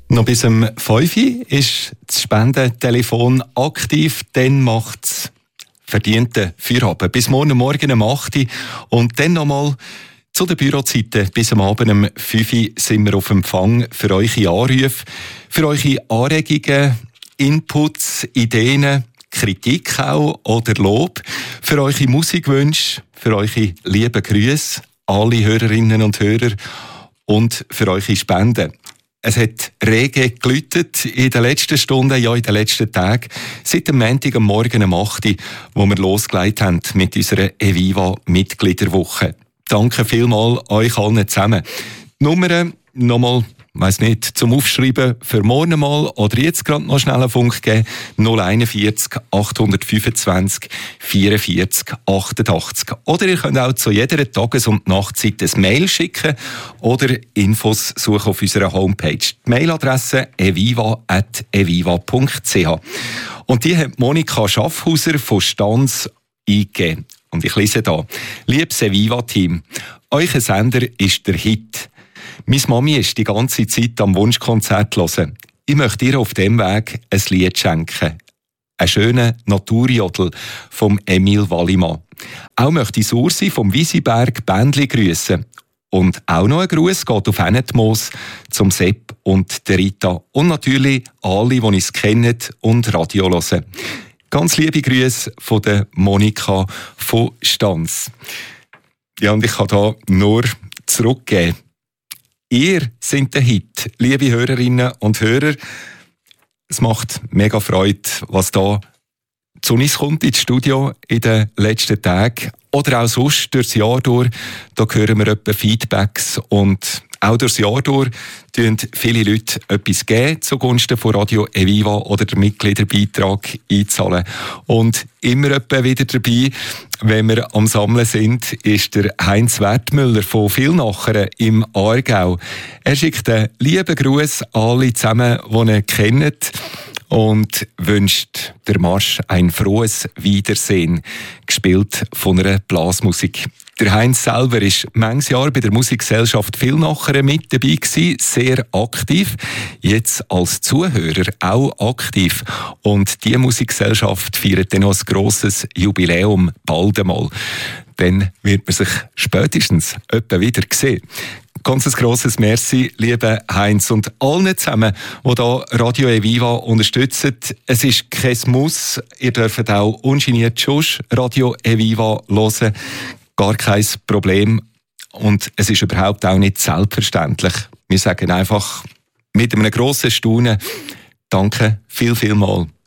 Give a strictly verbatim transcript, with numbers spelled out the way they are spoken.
Noch bis um fünf Uhr ist das Spendentelefon aktiv, dann macht es verdienten Feierabend. Bis morgen Morgen um acht Uhr und dann nochmal zu den Bürozeiten. Bis am Abend um fünf Uhr sind wir auf Empfang für eure Anrufe, für eure Anregungen, Inputs, Ideen, Kritik auch oder Lob, für eure Musikwünsche, für eure lieben Grüße, alle Hörerinnen und Hörer und für eure Spenden. Es hat rege geläutet in den letzten Stunden, ja in den letzten Tagen, seit dem Montag am Morgen um acht Uhr, wo wir losgelegt haben mit unserer Eviva-Mitgliederwoche. Danke vielmals euch allen zusammen. Die Nummern nochmal, weiss nicht, zum Aufschreiben für morgen mal oder jetzt gerade noch schnell einen Funk geben. null einundvierzig achthundertfünfundzwanzig vierundvierzig achtundachtzig. Oder ihr könnt auch zu jeder Tages- und Nachtzeit ein Mail schicken oder Infos suchen auf unserer Homepage. Die Mailadresse eviva at eviva punkt c h. Und die hat Monika Schaffhauser von Stanz eingegeben. Und ich lese da. Liebes Eviva-Team, euer Sender ist der Hit. Meine Mami ist die ganze Zeit am Wunschkonzert hören. Ich möchte ihr auf dem Weg ein Lied schenken. Einen schönen Naturjodel vom Emil Wallimann. Auch möchte ich Sursi vom Wiesiberg Bändli grüßen. Und auch noch ein Gruß geht auf Enetmoos zum Sepp und der Rita. Und natürlich alle, die uns kennen und Radio hören. Ganz liebe Grüße von der Monika von Stanz. Ja, und ich kann da nur zurückgeben. Ihr seid der Hit, liebe Hörerinnen und Hörer. Es macht mega Freude, was da zu uns kommt ins Studio in den letzten Tagen. Oder auch sonst durchs Jahr durch. Da hören wir etwa Feedbacks und auch durchs Jahr durch tun viele Leute etwas geben zugunsten von Radio Eviva oder den Mitgliederbeitrag einzahlen. Und immer etwa wieder dabei, wenn wir am Sammeln sind, ist der Heinz Wertmüller von Vilnachern im Aargau. Er schickt einen lieben Gruß an alle zusammen, die ihn kennen, und wünscht der Marsch ein frohes Wiedersehen, gespielt von einer Blasmusik. Der Heinz selber ist manches Jahr bei der Musikgesellschaft Vilnachern mit dabei gewesen, sehr aktiv, jetzt als Zuhörer auch aktiv. Und die Musikgesellschaft feiert dann noch ein grosses Jubiläum bald einmal. Dann wird man sich spätestens etwa wieder sehen. Ganz ein grosses Merci, lieber Heinz, und allen zusammen, die hier Radio Eviva unterstützen. Es ist kein Muss, ihr dürft auch ungeniert schon Radio Eviva hören. Gar kein Problem. Und es ist überhaupt auch nicht selbstverständlich. Wir sagen einfach mit einem grossen Staunen Danke viel, viel mal.